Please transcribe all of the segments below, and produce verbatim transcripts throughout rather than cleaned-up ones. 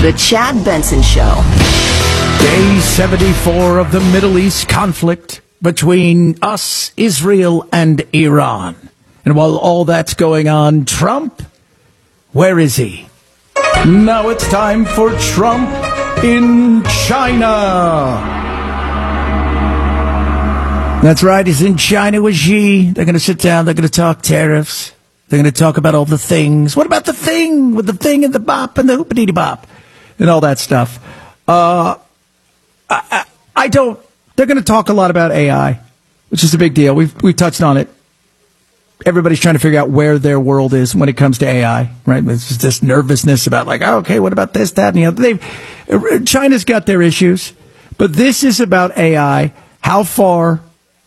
The Chad Benson Show. Day seventy-four of the Middle East conflict between us, Israel, and Iran. And while all that's going on, Trump, where is he? Now it's time for Trump in China. That's right, he's in China with Xi. They're going to sit down, they're going to talk tariffs. They're going to talk about all the things. What about the thing with the thing and the bop and the hoopity bop and all that stuff? Uh, I, I, I don't. They're going to talk a lot about A I, which is a big deal. We've we've touched on it. Everybody's trying to figure out where their world is when it comes to A I, right? It's just this nervousness about like, oh, okay, what about this, that, and the other? They've, China's got their issues, but this is about A I. How far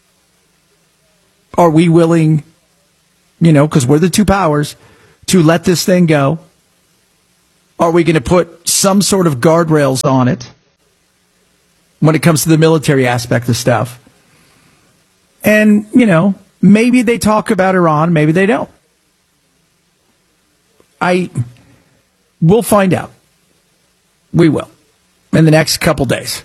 are we willing, you know, because we're the two powers, to let this thing go? Are we going to put some sort of guardrails on it when it comes to the military aspect of stuff? And, you know, maybe they talk about Iran, maybe they don't. I, we'll find out. We will. In the next couple days.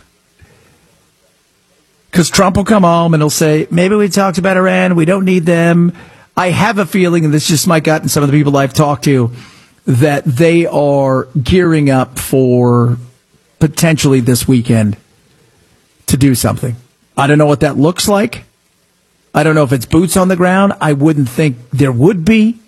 Because Trump will come home and he'll say, maybe we talked about Iran, we don't need them. I have a feeling, and this just might got in some of the people I've talked to, that they are gearing up for potentially this weekend to do something. I don't know what that looks like. I don't know if it's boots on the ground. I wouldn't think there would be.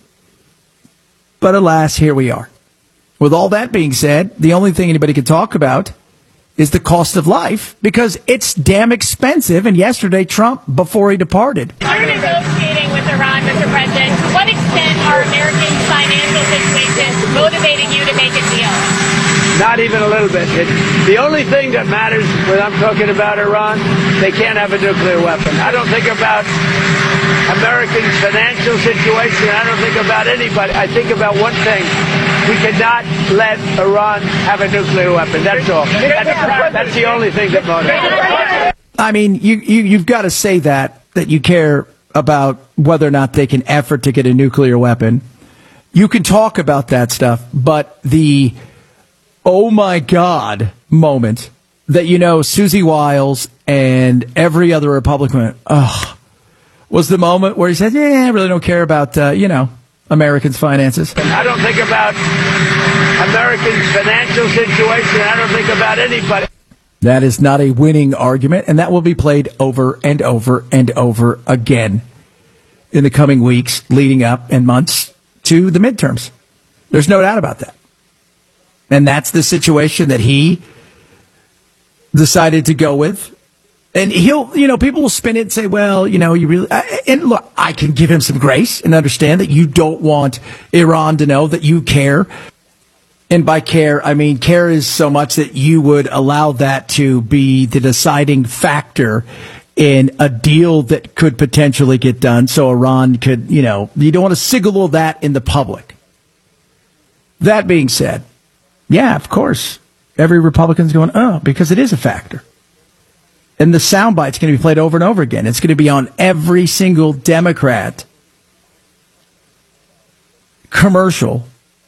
But alas, here we are. With all that being said, the only thing anybody can talk about is the cost of life, because it's damn expensive. And yesterday, Trump, before he departed, You're negotiating with Iran, Mister President. To what extent are American financial situations motivating you to make a deal? Not even a little bit. It, the only thing that matters when I'm talking about Iran, they can't have a nuclear weapon. I don't think about Americans' financial situation. I don't think about anybody. I think about one thing. We cannot let Iran have a nuclear weapon. That's all. That's, that's the only thing that motivates. I mean, you, you, you've got to say that, that you care about whether or not they can effort to get a nuclear weapon. You can talk about that stuff, but the oh my God moment that, you know, Susie Wiles and every other Republican, ugh, was the moment where he said, yeah, I really don't care about, uh, you know, Americans' finances. I don't think about Americans' financial situation. I don't think about anybody. That is not a winning argument, and that will be played over and over and over again in the coming weeks leading up and months to the midterms. There's no doubt about that. And that's the situation that he decided to go with. And he'll, you know, people will spin it and say, well, you know, you really, and look, I can give him some grace and understand that you don't want Iran to know that you care. And by care, I mean care is so much that you would allow that to be the deciding factor in a deal that could potentially get done. So Iran could, you know, you don't want to signal that in the public. That being said, yeah, of course, every Republican's going, oh, because it is a factor. And the soundbite's going to be played over and over again. It's going to be on every single Democrat commercial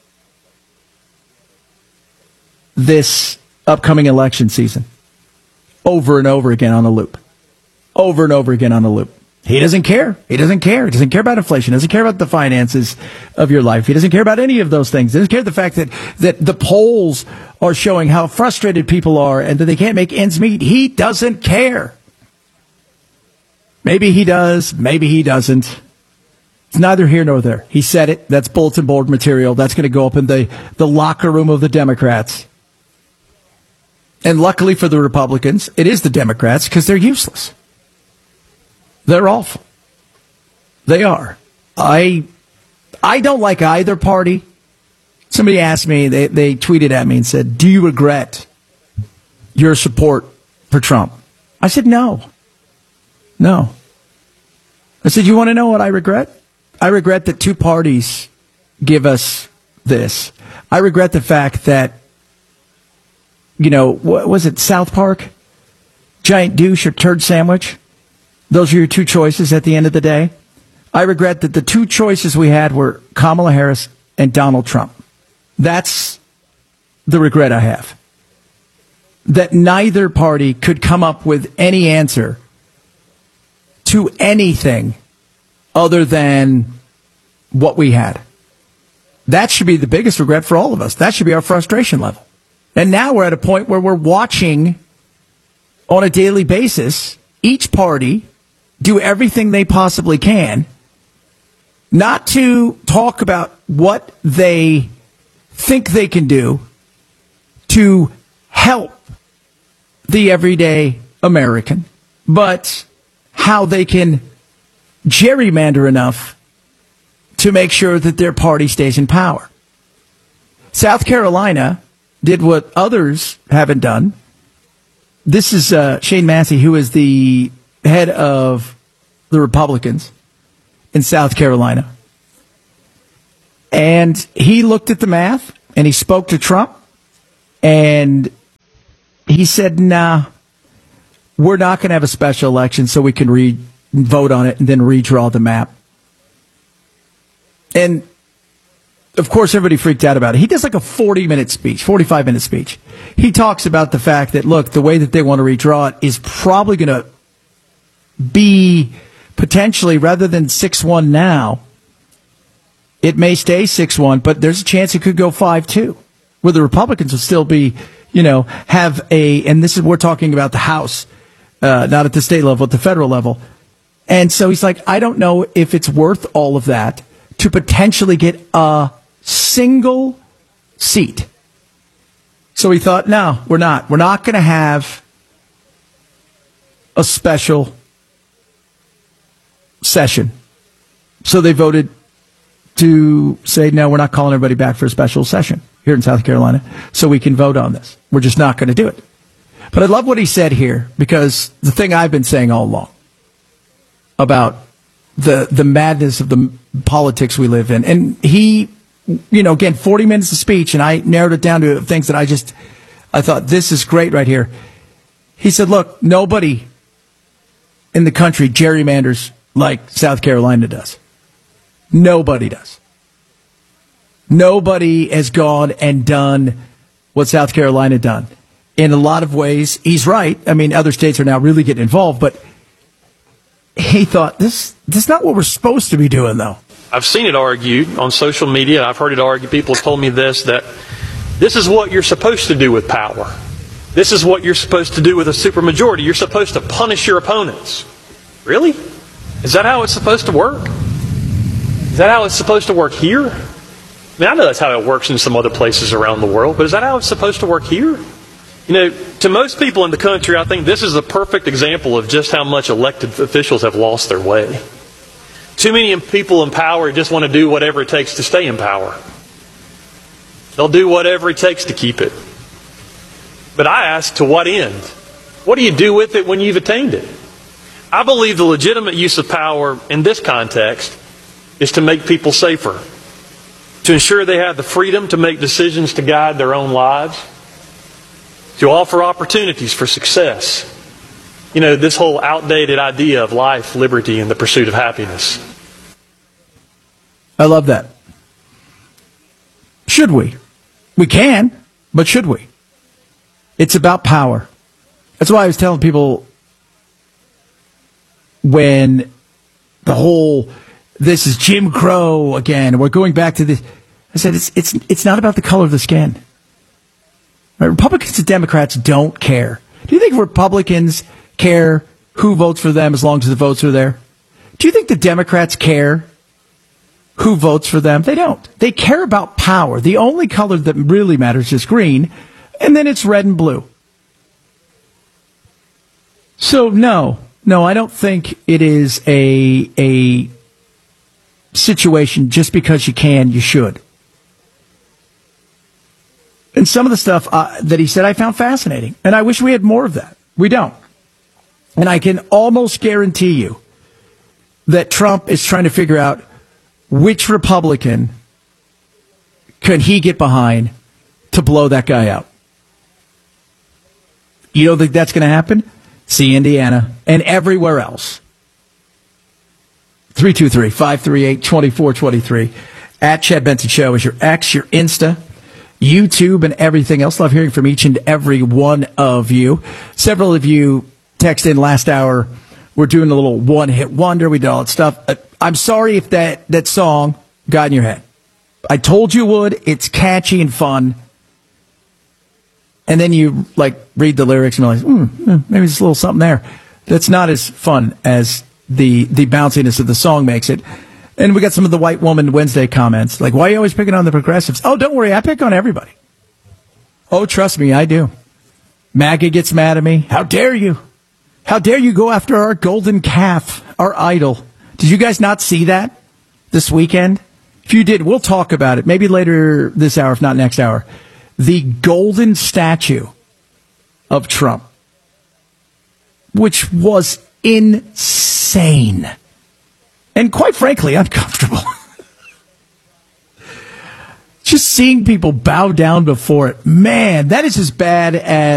this upcoming election season. Over and over again on a loop. Over and over again on a loop. He doesn't care. He doesn't care. He doesn't care about inflation. He doesn't care about the finances of your life. He doesn't care about any of those things. He doesn't care the fact that, that the polls are showing how frustrated people are and that they can't make ends meet. He doesn't care. Maybe he does. Maybe he doesn't. It's neither here nor there. He said it. That's bulletin board material. That's going to go up in the, the locker room of the Democrats. And luckily for the Republicans, it is the Democrats because they're useless. They're awful. They are. I I don't like either party. Somebody asked me, they, they tweeted at me and said, do you regret your support for Trump? I said, no. No. I said, you want to know what I regret? I regret that two parties give us this. I regret the fact that, you know, what was it, South Park? Giant douche or turd sandwich? Those are your two choices at the end of the day. I regret that the two choices we had were Kamala Harris and Donald Trump. That's the regret I have. That neither party could come up with any answer to anything other than what we had. That should be the biggest regret for all of us. That should be our frustration level. And now we're at a point where we're watching on a daily basis each party do everything they possibly can not to talk about what they think they can do to help the everyday American, but how they can gerrymander enough to make sure that their party stays in power. South Carolina did what others haven't done. This is uh, Shane Massey, who is the head of the Republicans in South Carolina. And he looked at the math, and he spoke to Trump, and he said, nah, we're not going to have a special election so we can re- vote on it and then redraw the map. And, of course, everybody freaked out about it. He does like a forty-minute speech, forty-five-minute speech. He talks about the fact that, look, the way that they want to redraw it is probably going to be potentially, rather than six one now, it may stay six one, but there's a chance it could go five two, where the Republicans will still be, you know, have a, and this is, we're talking about the House, uh, not at the state level, at the federal level. And so he's like, I don't know if it's worth all of that to potentially get a single seat. So he thought, no, we're not. We're not going to have a special session. So they voted to say, no, we're not calling everybody back for a special session here in South Carolina so we can vote on this. We're just not going to do it. But I love what he said here, because the thing I've been saying all along about the the madness of the politics we live in. And he, you know, again, forty minutes of speech, and I narrowed it down to things that I just, I thought, this is great right here. He said, look, nobody in the country gerrymanders like South Carolina does. Nobody does. Nobody has gone and done what South Carolina done. In a lot of ways, he's right. I mean, other states are now really getting involved, but he thought, this, this is not what we're supposed to be doing, though. I've seen it argued on social media. I've heard it argued. People have told me this, that this is what you're supposed to do with power. This is what you're supposed to do with a supermajority. You're supposed to punish your opponents. Really? Is that how it's supposed to work? Is that how it's supposed to work here? I mean, I know that's how it works in some other places around the world, but is that how it's supposed to work here? You know, to most people in the country, I think this is a perfect example of just how much elected officials have lost their way. Too many people in power just want to do whatever it takes to stay in power. They'll do whatever it takes to keep it. But I ask, to what end? What do you do with it when you've attained it? I believe the legitimate use of power in this context is to make people safer, to ensure they have the freedom to make decisions to guide their own lives, to offer opportunities for success. You know, this whole outdated idea of life, liberty, and the pursuit of happiness. I love that. Should we? We can, but should we? It's about power. That's why I was telling people when the whole, this is Jim Crow again, we're going back to this. I said, it's it's it's not about the color of the skin. Right? Republicans and Democrats don't care. Do you think Republicans care who votes for them as long as the votes are there? Do you think the Democrats care who votes for them? They don't. They care about power. The only color that really matters is green, and then it's red and blue. So no, no, I don't think it is a a situation just because you can, you should. And some of the stuff uh, that he said I found fascinating, and I wish we had more of that. We don't. And I can almost guarantee you that Trump is trying to figure out which Republican can he get behind to blow that guy out. You don't think that's going to happen? See Indiana and everywhere else. three two three, five three eight, two four two three. At Chad Benson Show is your X, your Insta. YouTube, and everything else. Love hearing from each and every one of you. Several of you texted in last hour. We're doing a little one-hit wonder. We did all that stuff. Uh, I'm sorry if that, that song got in your head. I told you it would. It's catchy and fun. And then you, like, read the lyrics and realize, hmm, maybe there's a little something there. That's not as fun as the the bounciness of the song makes it. And we got some of the White Woman Wednesday comments. Like, why are you always picking on the progressives? Oh, don't worry. I pick on everybody. Oh, trust me, I do. MAGA gets mad at me. How dare you? How dare you go after our golden calf, our idol? Did you guys not see that this weekend? If you did, we'll talk about it. Maybe later this hour, if not next hour. The golden statue of Trump, which was insane. And quite frankly, uncomfortable. Just seeing people bow down before it. Man, that is as bad as